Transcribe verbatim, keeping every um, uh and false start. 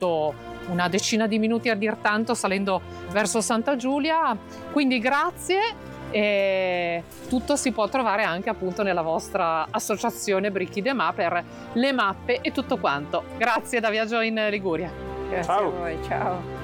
fatto una decina di minuti a dir tanto salendo verso Santa Giulia, quindi grazie. E tutto si può trovare anche appunto nella vostra associazione Bricchi de Ma per le mappe e tutto quanto. Grazie da Viaggio in Liguria. Grazie Ciao. a voi, ciao.